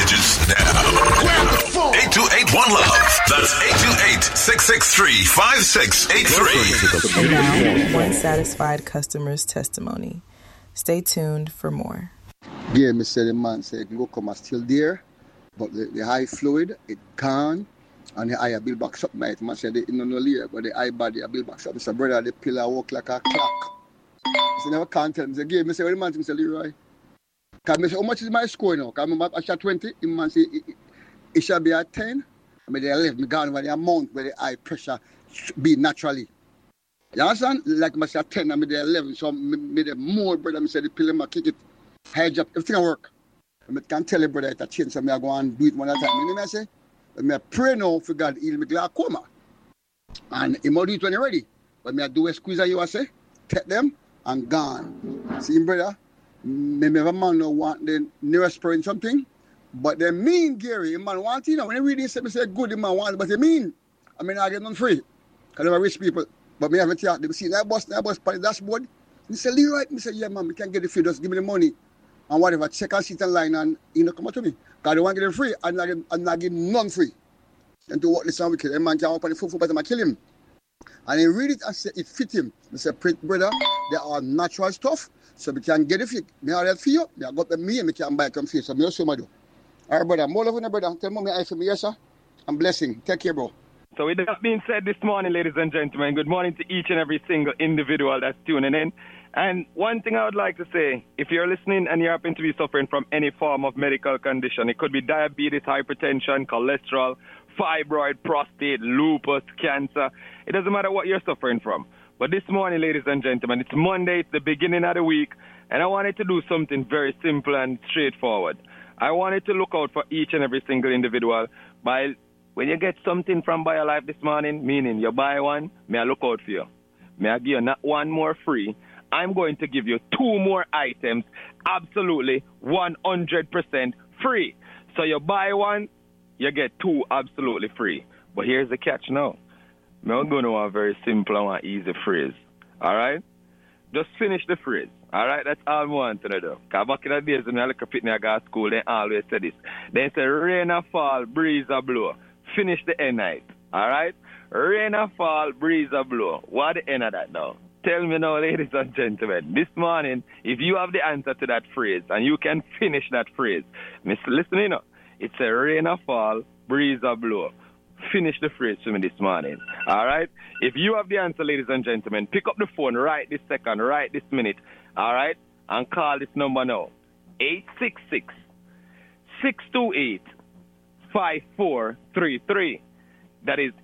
digits now. 828-1LOVE. That's 828-663-5683. And now, one satisfied customer's testimony. Stay tuned for more. Yeah, me say the man say it can go come still there, but the high fluid, it gone, and the eye build back up, mate. Man say they no layer, but the eye body I build back up. Mr. Brother, the pillar walk like a clock. So never can't tell me. Say, me say, what the man think, say, Leroy? Because me say, how much is my score now? Because I shot 20, the man say, it shall be at 10. I mean, they left me gone with the amount where the eye pressure be naturally. You understand? Like I said, 10, I mean, they're 11, so I made it more, brother. I said, the pillar, I kick it, hedge up, everything will work. I can tell you, brother, it's a change, so I go and do it one at a time. You know what I say? I pray now for God heal me glaucoma. And he might do it when you're ready. But I do a squeeze of you, I say, take them, and gone. See, brother, maybe a man no want the Neurosporin something, but they mean, Gary, the man want it. When you read this, they say, good, the man want it, but they mean. I mean, I get none free. Because they're rich people. But me haven't yet. They see that bus on the dashboard. He said, Leroy, I say, yeah, man, we can get the free, just give me the money. And whatever, check and sit in line and you know come out to me. Because they want to get it free, I'm not getting none free. And to what this sound wicked, a man can open the foot, but I kill him. And he read it and say it fit him. I say, brother, they are natural stuff, so we can get it fit. Me have that for you, I got the me and we can buy it from free. So me also do. All right, brother, more love in brother. Tell me I for me, yes, sir. And blessing. Take care, bro. So with that being said this morning, ladies and gentlemen, good morning to each and every single individual that's tuning in. And one thing I would like to say, if you're listening and you happen to be suffering from any form of medical condition, it could be diabetes, hypertension, cholesterol, fibroid, prostate, lupus, cancer. It doesn't matter what you're suffering from. But this morning, ladies and gentlemen, it's Monday, it's the beginning of the week, and I wanted to do something very simple and straightforward. I wanted to look out for each and every single individual by when you get something from BioLife this morning, meaning you buy one, may I look out for you. May I give you not one more free. I'm going to give you 2 more items absolutely 100% free. So you buy one, you get 2 absolutely free. But here's the catch now. I'm going to want a very simple and one easy phrase. All right? Just finish the phrase. All right? That's all I want to do. Because back in the days when I look at I go to school, they always say this. They say, rain a fall, breeze a blow. Finish the end night. All right? Rain a fall, breeze a blow. What the end of that now? Tell me now, ladies and gentlemen, this morning, if you have the answer to that phrase and you can finish that phrase, listen, you know, it's a rain a fall, breeze a blow. Finish the phrase for me this morning. All right? If you have the answer, ladies and gentlemen, pick up the phone right this second, right this minute. All right? And call this number now. 866-628-5433. That is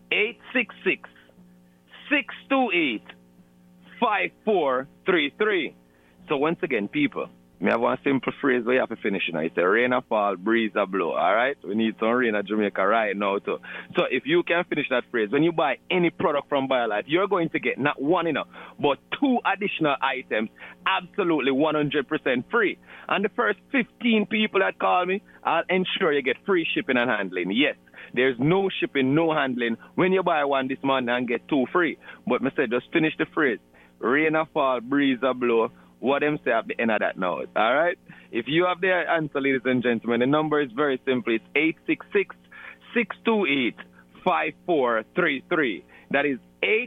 866-628-5433. So once again, people, me have one simple phrase where you have to finish now. It's a rain a fall, breeze a blow. All right? We need some rain at Jamaica right now too. So if you can finish that phrase, when you buy any product from BioLife, you're going to get not one, but 2 additional items absolutely 100% free. And the first 15 people that call me, I'll ensure you get free shipping and handling. Yes. There's no shipping, no handling. When you buy one this morning and get 2 free. But me say, just finish the phrase. Rain a fall, breeze a blow. What them say at the end of that now. All right? If you have the answer, ladies and gentlemen, the number is very simple. It's 866-628-5433. That is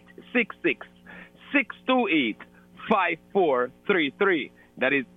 866-628-5433. That is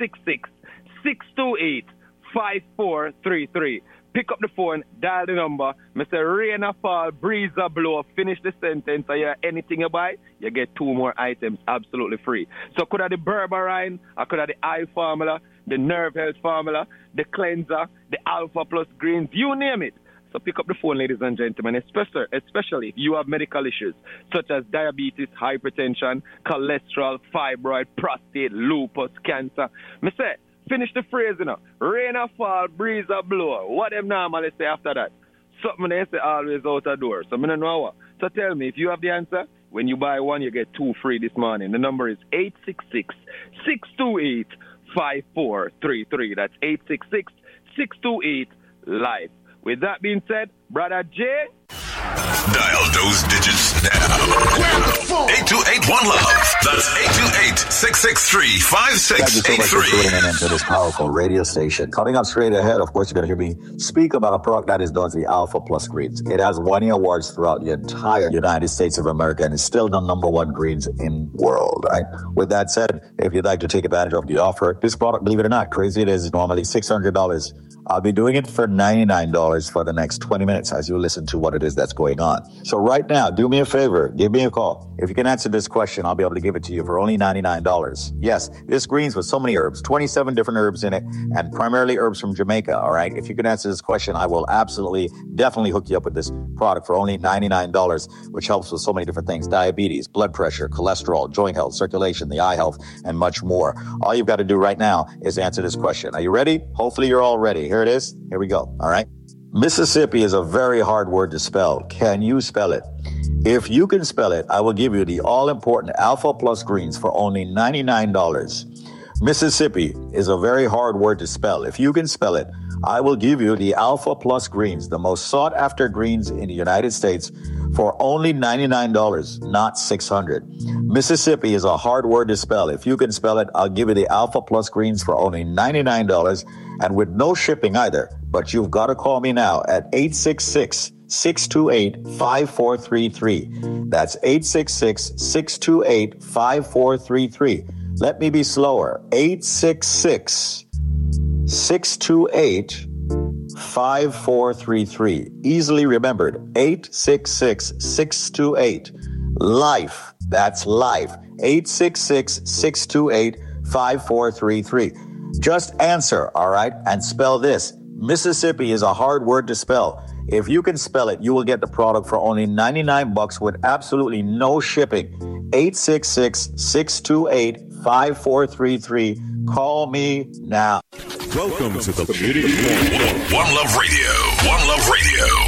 866-628-5433. Pick up the phone, dial the number. Mr. Rain a fall, breeze a blow. Finish the sentence. So yeah, anything you buy, you get 2 more items absolutely free. So could have the berberine, I could have the eye formula, the nerve health formula, the cleanser, the alpha plus greens, you name it. So pick up the phone, ladies and gentlemen, especially if you have medical issues such as diabetes, hypertension, cholesterol, fibroid, prostate, lupus, cancer. Me say, finish the phrase, Rain a fall, breeze a blow. What them normally say after that? Something they say always out the door. So I don't know what. So tell me, if you have the answer, when you buy one, you get 2 free this morning. The number is 866-628-5433. That's 866-628-LIFE. With that being said, Brother J. Dial those digits now. 828-1-LOVE. That's 828-663-5683. Thank you so much for tuning in to this powerful radio station. Coming up straight ahead, of course, you're going to hear me speak about a product that is known as the Alpha Plus Greens. It has won awards throughout the entire United States of America and is still the #1 greens in the world, right? With that said, if you'd like to take advantage of the offer, this product, believe it or not, crazy it is, normally $600. I'll be doing it for $99 for the next 20 minutes as you listen to what it is that's going on. So right now, do me a favor, give me a call. If you can answer this question, I'll be able to give it to you for only $99. Yes, this greens with so many herbs, 27 different herbs in it, and primarily herbs from Jamaica, all right? If you can answer this question, I will definitely hook you up with this product for only $99, which helps with so many different things: diabetes, blood pressure, cholesterol, joint health, circulation, the eye health, and much more. All you've got to do right now is answer this question. Are you ready? Hopefully you're all ready. Here it is. Here we go. All right. Mississippi is a very hard word to spell. Can you spell it? If you can spell it, I will give you the all-important Alpha Plus Greens for only $99. Mississippi is a very hard word to spell. If you can spell it, I will give you the Alpha Plus Greens, the most sought-after greens in the United States, for only $99, not $600. Mississippi is a hard word to spell. If you can spell it, I'll give you the Alpha Plus Greens for only $99 and with no shipping either. But you've got to call me now at 866-628-5433. That's 866-628-5433. Let me be slower. 866-628-5433. Easily remembered. 866-628-LIFE. That's life. 866-628-5433. Just answer, all right? And spell this. Mississippi is a hard word to spell. If you can spell it, you will get the product for only $99 with absolutely no shipping. 866-628-5433. Call me now. Welcome to the One Love Radio. One Love Radio.